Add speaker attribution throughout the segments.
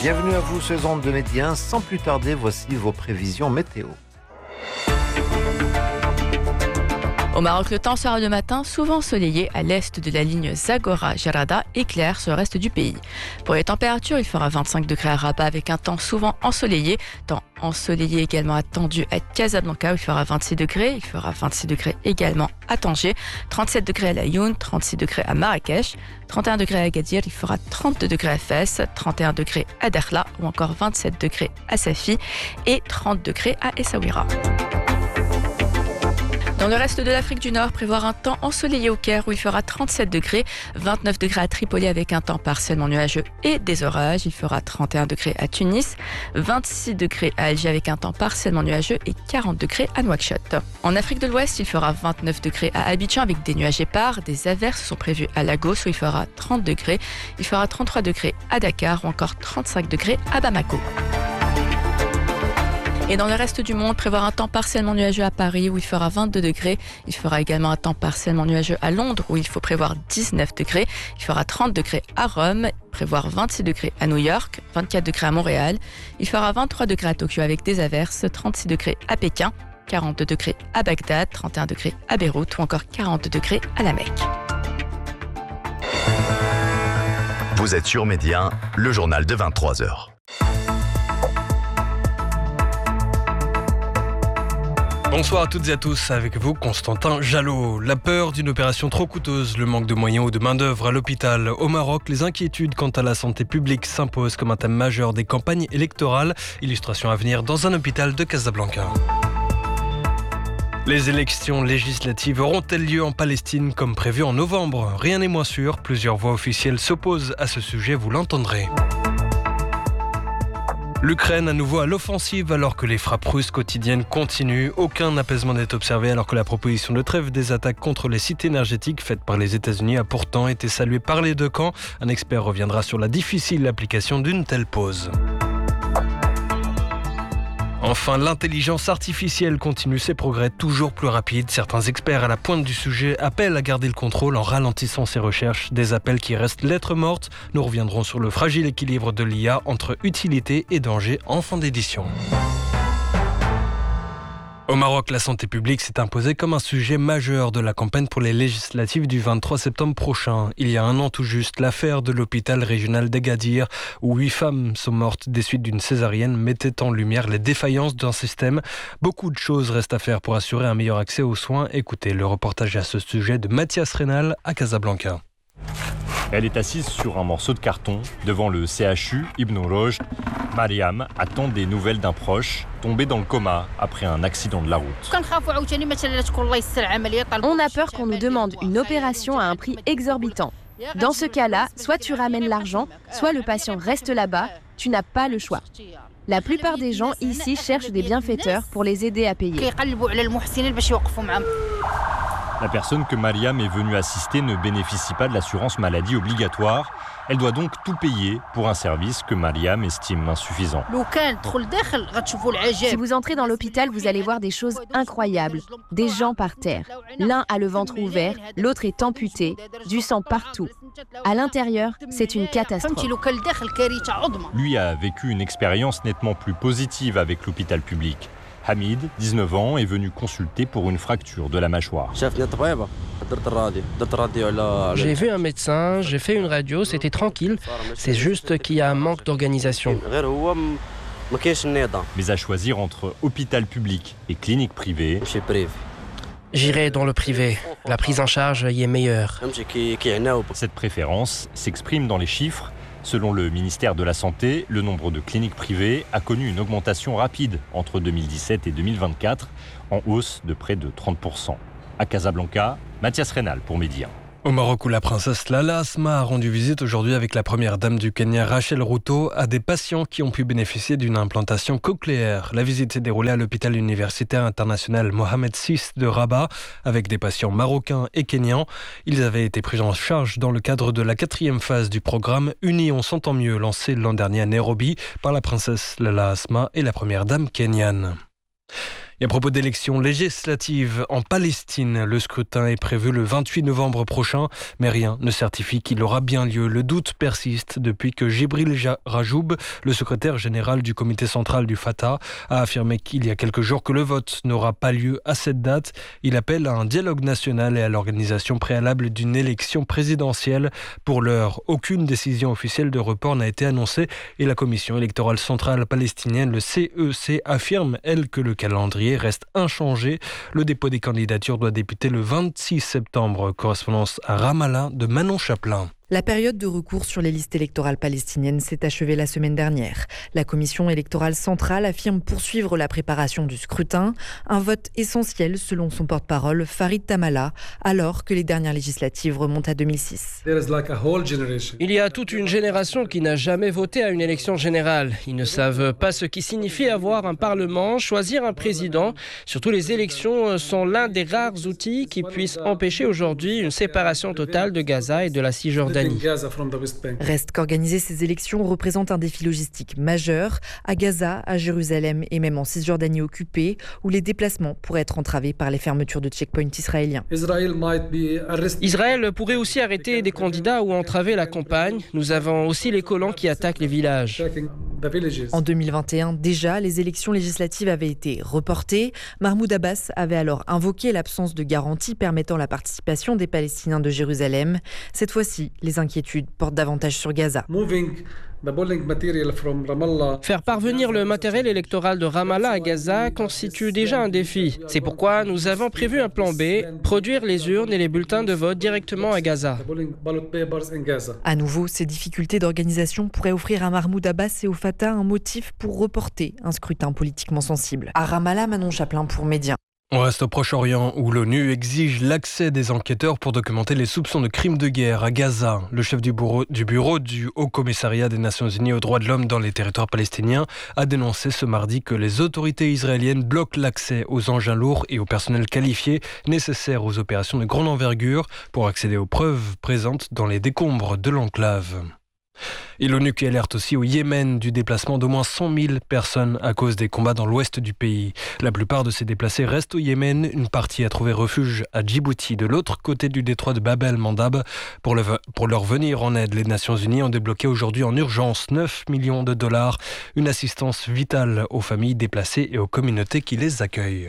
Speaker 1: Bienvenue à vous sur Ondes de Médien. Sans plus tarder, voici vos prévisions météo.
Speaker 2: Au Maroc, le temps sera le matin souvent ensoleillé à l'est de la ligne Zagora-Jarada et clair sur le reste du pays. Pour les températures, il fera 25 degrés à Rabat avec un temps souvent ensoleillé. Temps ensoleillé également attendu à Casablanca où il fera 26 degrés. Il fera 26 degrés également à Tanger, 37 degrés à Laayoune, 36 degrés à Marrakech, 31 degrés à Agadir, il fera 32 degrés à Fès, 31 degrés à Dakhla ou encore 27 degrés à Safi et 30 degrés à Essaouira. Dans le reste de l'Afrique du Nord, prévoir un temps ensoleillé au Caire où il fera 37 degrés, 29 degrés à Tripoli avec un temps partiellement nuageux et des orages. Il fera 31 degrés à Tunis, 26 degrés à Alger avec un temps partiellement nuageux et 40 degrés à Nouakchott. En Afrique de l'Ouest, il fera 29 degrés à Abidjan avec des nuages épars. Des averses sont prévues à Lagos où il fera 30 degrés. Il fera 33 degrés à Dakar ou encore 35 degrés à Bamako. Et dans le reste du monde, prévoir un temps partiellement nuageux à Paris où il fera 22 degrés. Il fera également un temps partiellement nuageux à Londres où il faut prévoir 19 degrés. Il fera 30 degrés à Rome, prévoir 26 degrés à New York, 24 degrés à Montréal. Il fera 23 degrés à Tokyo avec des averses, 36 degrés à Pékin, 42 degrés à Bagdad, 31 degrés à Beyrouth ou encore 40 degrés à la Mecque.
Speaker 3: Vous êtes sur Médien, le journal de 23h.
Speaker 4: Bonsoir à toutes et à tous, avec vous Constantin Jalot. La peur d'une opération trop coûteuse, le manque de moyens ou de main-d'œuvre à l'hôpital. Au Maroc, les inquiétudes quant à la santé publique s'imposent comme un thème majeur des campagnes électorales. Illustration à venir dans un hôpital de Casablanca. Les élections législatives auront-elles lieu en Palestine comme prévu en novembre ? Rien n'est moins sûr, plusieurs voix officielles s'opposent à ce sujet, vous l'entendrez. L'Ukraine à nouveau à l'offensive alors que les frappes russes quotidiennes continuent. Aucun apaisement n'est observé alors que la proposition de trêve des attaques contre les sites énergétiques faites par les États-Unis a pourtant été saluée par les deux camps. Un expert reviendra sur la difficile application d'une telle pause. Enfin, l'intelligence artificielle continue ses progrès toujours plus rapides. Certains experts à la pointe du sujet appellent à garder le contrôle en ralentissant ses recherches. Des appels qui restent lettres mortes. Nous reviendrons sur le fragile équilibre de l'IA entre utilité et danger en fin d'édition. Au Maroc, la santé publique s'est imposée comme un sujet majeur de la campagne pour les législatives du 23 septembre prochain. Il y a un an tout juste, l'affaire de l'hôpital régional d'Agadir, où 8 femmes sont mortes des suites d'une césarienne, mettait en lumière les défaillances d'un système. Beaucoup de choses restent à faire pour assurer un meilleur accès aux soins. Écoutez le reportage à ce sujet de Mathias Rénal à Casablanca.
Speaker 5: Elle est assise sur un morceau de carton devant le CHU Ibn Roj. Mariam attend des nouvelles d'un proche tombé dans le coma après un accident de la route.
Speaker 6: On a peur qu'on nous demande une opération à un prix exorbitant. Dans ce cas-là, soit tu ramènes l'argent, soit le patient reste là-bas, tu n'as pas le choix. La plupart des gens ici cherchent des bienfaiteurs pour les aider à payer.
Speaker 5: La personne que Mariam est venue assister ne bénéficie pas de l'assurance maladie obligatoire. Elle doit donc tout payer pour un service que Mariam estime insuffisant.
Speaker 6: Si vous entrez dans l'hôpital, vous allez voir des choses incroyables. Des gens par terre. L'un a le ventre ouvert, l'autre est amputé, du sang partout. À l'intérieur, c'est une catastrophe.
Speaker 5: Lui a vécu une expérience nettement plus positive avec l'hôpital public. Hamid, 19 ans, est venu consulter pour une fracture de la mâchoire.
Speaker 7: J'ai vu un médecin, j'ai fait une radio, c'était tranquille. C'est juste qu'il y a un manque d'organisation.
Speaker 5: Mais à choisir entre hôpital public et clinique privée,
Speaker 7: j'irai dans le privé. La prise en charge y est meilleure.
Speaker 5: Cette préférence s'exprime dans les chiffres. Selon le ministère de la Santé, le nombre de cliniques privées a connu une augmentation rapide entre 2017 et 2024, en hausse de près de 30%. À Casablanca, Mathias Rénal pour Médien.
Speaker 4: Au Maroc où la princesse Lala Asma a rendu visite aujourd'hui avec la première dame du Kenya Rachel Ruto à des patients qui ont pu bénéficier d'une implantation cochléaire. La visite s'est déroulée à l'hôpital universitaire international Mohamed VI de Rabat avec des patients marocains et kenyans. Ils avaient été pris en charge dans le cadre de la 4e phase du programme Unis on s'entend mieux lancé l'an dernier à Nairobi par la princesse Lala Asma et la première dame kenyane. Et à propos d'élections législatives en Palestine, le scrutin est prévu le 28 novembre prochain, mais rien ne certifie qu'il aura bien lieu. Le doute persiste depuis que Djibril Rajoub, le secrétaire général du comité central du Fatah, a affirmé qu'il y a quelques jours que le vote n'aura pas lieu à cette date. Il appelle à un dialogue national et à l'organisation préalable d'une élection présidentielle. Pour l'heure, aucune décision officielle de report n'a été annoncée et la commission électorale centrale palestinienne, le CEC, affirme, elle, que le calendrier reste inchangé. Le dépôt des candidatures doit débuter le 26 septembre. Correspondance à Ramallah de Manon Chaplin.
Speaker 8: La période de recours sur les listes électorales palestiniennes s'est achevée la semaine dernière. La commission électorale centrale affirme poursuivre la préparation du scrutin, un vote essentiel selon son porte-parole Farid Tamala, alors que les dernières législatives remontent à 2006.
Speaker 7: Il y a toute une génération qui n'a jamais voté à une élection générale. Ils ne savent pas ce qui signifie avoir un parlement, choisir un président. Surtout, les élections sont l'un des rares outils qui puissent empêcher aujourd'hui une séparation totale de Gaza et de la Cisjordanie.
Speaker 8: Reste qu'organiser ces élections représente un défi logistique majeur à Gaza, à Jérusalem et même en Cisjordanie occupée, où les déplacements pourraient être entravés par les fermetures de checkpoints israéliens.
Speaker 7: Israël pourrait aussi arrêter des candidats ou entraver la campagne. Nous avons aussi les colons qui attaquent les villages.
Speaker 8: En 2021, déjà, les élections législatives avaient été reportées. Mahmoud Abbas avait alors invoqué l'absence de garantie permettant la participation des Palestiniens de Jérusalem. Cette fois-ci, les inquiétudes portent davantage sur Gaza.
Speaker 7: Faire parvenir le matériel électoral de Ramallah à Gaza constitue déjà un défi. C'est pourquoi nous avons prévu un plan B, produire les urnes et les bulletins de vote directement à Gaza.
Speaker 8: À nouveau, ces difficultés d'organisation pourraient offrir à Mahmoud Abbas et au Fatah un motif pour reporter un scrutin politiquement sensible. À Ramallah, Manon Chaplin pour Média.
Speaker 4: On reste au Proche-Orient où l'ONU exige l'accès des enquêteurs pour documenter les soupçons de crimes de guerre à Gaza. Le chef du bureau du Haut-Commissariat des Nations Unies aux droits de l'homme dans les territoires palestiniens a dénoncé ce mardi que les autorités israéliennes bloquent l'accès aux engins lourds et au personnel qualifié nécessaires aux opérations de grande envergure pour accéder aux preuves présentes dans les décombres de l'enclave. Et l'ONU qui alerte aussi au Yémen du déplacement d'au moins 100 000 personnes à cause des combats dans l'ouest du pays. La plupart de ces déplacés restent au Yémen, une partie a trouvé refuge à Djibouti, de l'autre côté du détroit de Bab el-Mandab. Pour leur venir en aide, les Nations Unies ont débloqué aujourd'hui en urgence 9 millions de dollars, une assistance vitale aux familles déplacées et aux communautés qui les accueillent.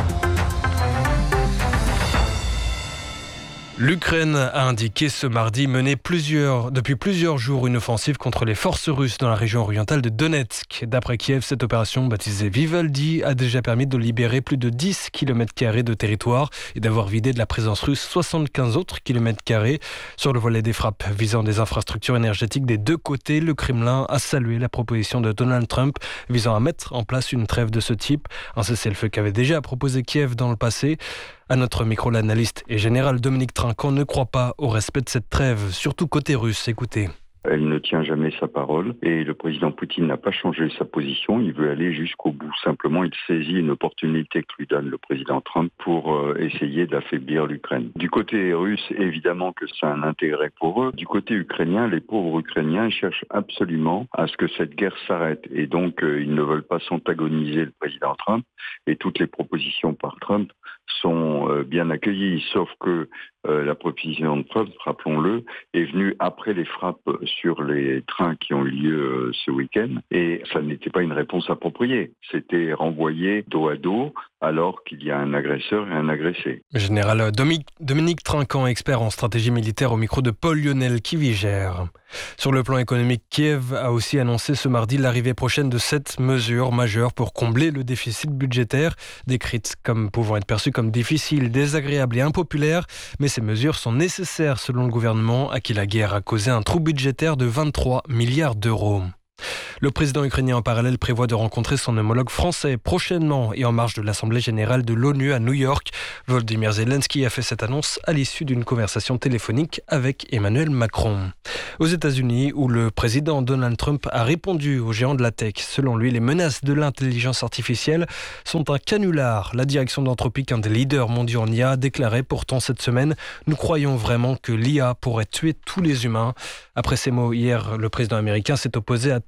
Speaker 4: L'Ukraine a indiqué ce mardi mener depuis plusieurs jours une offensive contre les forces russes dans la région orientale de Donetsk. D'après Kiev, cette opération baptisée Vivaldi a déjà permis de libérer plus de 10 km² de territoire et d'avoir vidé de la présence russe 75 autres km². Sur le volet des frappes visant des infrastructures énergétiques des deux côtés, le Kremlin a salué la proposition de Donald Trump visant à mettre en place une trêve de ce type, un cessez-le-feu qu'avait déjà proposé Kiev dans le passé. À notre micro, l'analyste et général Dominique Trinquant ne croit pas au respect de cette trêve, surtout côté russe. Écoutez.
Speaker 9: Elle ne tient jamais sa parole et le président Poutine n'a pas changé sa position. Il veut aller jusqu'au bout. Simplement, il saisit une opportunité que lui donne le président Trump pour essayer d'affaiblir l'Ukraine. Du côté russe, évidemment que c'est un intérêt pour eux. Du côté ukrainien, les pauvres Ukrainiens cherchent absolument à ce que cette guerre s'arrête. Et donc, ils ne veulent pas s'antagoniser le président Trump. Et toutes les propositions par Trump sont bien accueillies. Sauf que la proposition de Trump, rappelons-le, est venue après les frappes sur les trains qui ont eu lieu ce week-end. Et ça n'était pas une réponse appropriée. C'était renvoyé dos à dos alors qu'il y a un agresseur et un agressé.
Speaker 4: Général Dominique Trinquant, expert en stratégie militaire au micro de Paul-Lionel Kivigère. Sur le plan économique, Kiev a aussi annoncé ce mardi l'arrivée prochaine de 7 mesures majeures pour combler le déficit budgétaire, décrites comme pouvant être perçues comme difficiles, désagréables et impopulaires. Mais ces mesures sont nécessaires selon le gouvernement, à qui la guerre a causé un trou budgétaire de 23 milliards d'euros. Le président ukrainien en parallèle prévoit de rencontrer son homologue français prochainement et en marge de l'Assemblée générale de l'ONU à New York. Volodymyr Zelensky a fait cette annonce à l'issue d'une conversation téléphonique avec Emmanuel Macron. Aux États-Unis, où le président Donald Trump a répondu aux géants de la tech, selon lui, les menaces de l'intelligence artificielle sont un canular. La direction d'Anthropic, un des leaders mondiaux en IA, déclarait pourtant cette semaine « Nous croyons vraiment que l'IA pourrait tuer tous les humains ». Après ces mots, hier, le président américain s'est opposé à toute tentative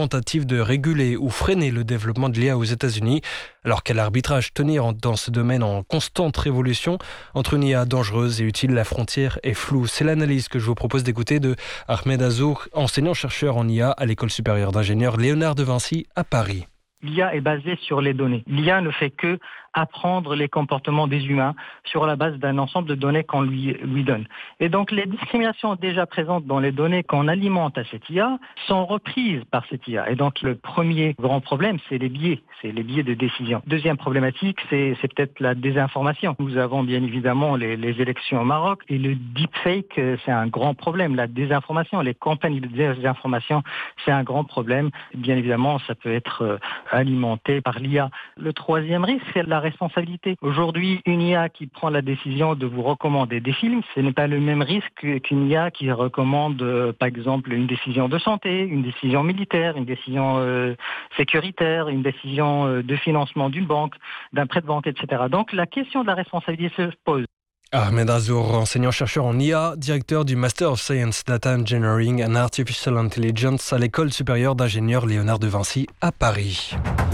Speaker 4: tentative de réguler ou freiner le développement de l'IA aux États-Unis. Alors quel arbitrage tenir dans ce domaine en constante révolution? Entre une IA dangereuse et utile, la frontière est floue. C'est l'analyse que je vous propose d'écouter de Ahmed Azour, enseignant-chercheur en IA à l'École supérieure d'ingénieurs Léonard de Vinci à Paris.
Speaker 10: L'IA est basée sur les données. L'IA ne fait que apprendre les comportements des humains sur la base d'un ensemble de données qu'on lui donne. Et donc les discriminations déjà présentes dans les données qu'on alimente à cette IA sont reprises par cette IA. Et donc le premier grand problème, c'est les biais de décision. Deuxième problématique, c'est peut-être la désinformation. Nous avons bien évidemment les élections au Maroc et le deepfake, c'est un grand problème. La désinformation, les campagnes de désinformation, c'est un grand problème. Bien évidemment, ça peut être alimenté par l'IA. Le troisième risque, c'est la responsabilité. Aujourd'hui, une IA qui prend la décision de vous recommander des films, ce n'est pas le même risque qu'une IA qui recommande, par exemple, une décision de santé, une décision militaire, une décision sécuritaire, une décision de financement d'une banque, d'un prêt de banque, etc. Donc la question de la responsabilité se pose.
Speaker 4: Ahmed Azour, enseignant-chercheur en IA, directeur du Master of Science Data Engineering and Artificial Intelligence à l'École supérieure d'ingénieurs Léonard de Vinci à Paris.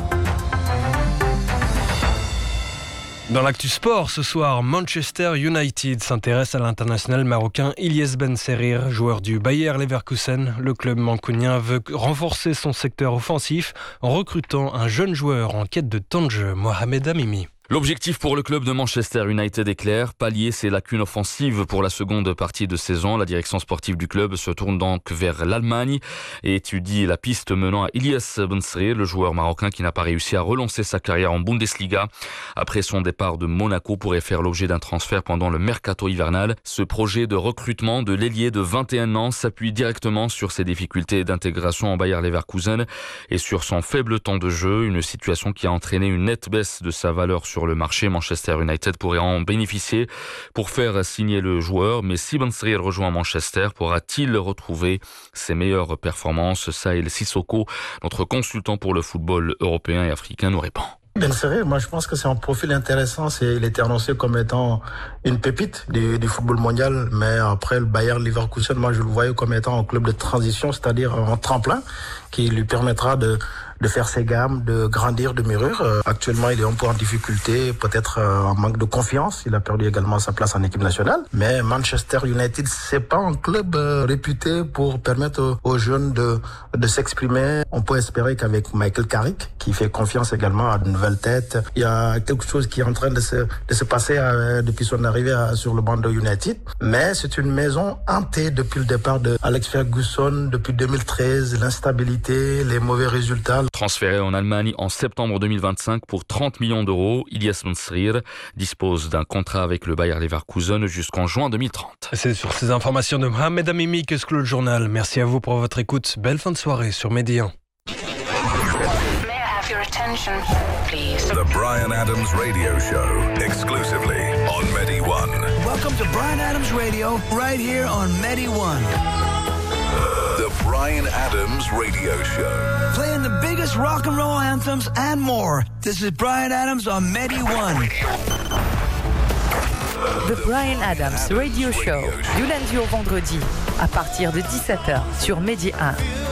Speaker 4: Dans l'actu sport, ce soir, Manchester United s'intéresse à l'international marocain Ilyes Benserir, joueur du Bayer Leverkusen. Le club mancunien veut renforcer son secteur offensif en recrutant un jeune joueur en quête de temps de jeu, Mohamed Amimi.
Speaker 11: L'objectif pour le club de Manchester United est clair, pallier ses lacunes offensives pour la seconde partie de saison. La direction sportive du club se tourne donc vers l'Allemagne et étudie la piste menant à Ilyes Benserir, le joueur marocain qui n'a pas réussi à relancer sa carrière en Bundesliga. Après son départ de Monaco, pourrait faire l'objet d'un transfert pendant le mercato hivernal. Ce projet de recrutement de l'ailier de 21 ans s'appuie directement sur ses difficultés d'intégration en Bayer Leverkusen et sur son faible temps de jeu, une situation qui a entraîné une nette baisse de sa valeur sur le marché. Manchester United pourrait en bénéficier pour faire signer le joueur, mais si Benserir rejoint Manchester, pourra-t-il retrouver ses meilleures performances? Saïl Sissoko, notre consultant pour le football européen et africain, nous répond.
Speaker 12: Benserir, moi je pense que c'est un profil intéressant. Il était annoncé comme étant une pépite du football mondial, mais après le Bayer Leverkusen, moi je le voyais comme étant un club de transition, c'est-à-dire un tremplin qui lui permettra de faire ses gammes, de grandir, de mûrir. Actuellement, il est un peu en difficulté, peut-être en manque de confiance. Il a perdu également sa place en équipe nationale. Mais Manchester United, c'est pas un club réputé pour permettre aux jeunes de s'exprimer. On peut espérer qu'avec Michael Carrick, qui fait confiance également à de nouvelles têtes, il y a quelque chose qui est en train de se passer depuis son arrivée sur le banc de United. Mais c'est une maison hantée depuis le départ de Alex Ferguson, depuis 2013, l'instabilité, les mauvais résultats.
Speaker 11: Transféré en Allemagne en septembre 2025 pour 30 millions d'euros, Ilyes Benserir dispose d'un contrat avec le Bayer Leverkusen jusqu'en juin 2030.
Speaker 4: C'est sur ces informations de Mohamed Amimi que se clôt le journal. Merci à vous pour votre écoute. Belle fin de soirée sur Medi 1.
Speaker 13: The Bryan Adams Radio Show, exclusively on Medi 1.
Speaker 14: Welcome to Bryan Adams Radio, right here on Medi 1.
Speaker 13: The Bryan Adams Radio Show.
Speaker 14: Playing the biggest rock and roll anthems and more. This is Bryan Adams on Medi 1.
Speaker 15: The Bryan Adams Radio Show, du lundi au vendredi, à partir de 17h sur Medi 1.